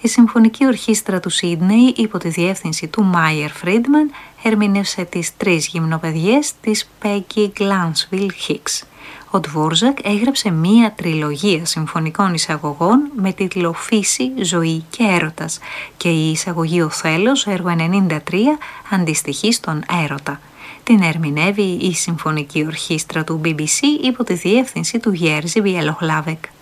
Η Συμφωνική Ορχήστρα του Σίδνεϊ, υπό τη διεύθυνση του Μάιερ Φρίντμαν, ερμήνευσε τις 3 γυμνοπαιδιές της Πέγκι Γκλάνσβιλ Χίξ. Ο Ντβόρζακ έγραψε μία τριλογία συμφωνικών εισαγωγών με τίτλο «Φύση, ζωή και έρωτας» και η εισαγωγή «Οθέλος», έργο 93, αντιστοιχεί στον έρωτα. Την ερμηνεύει η Συμφωνική Ορχήστρα του BBC υπό τη διεύθυνση του Γέρζι Βιελοχλάβεκ.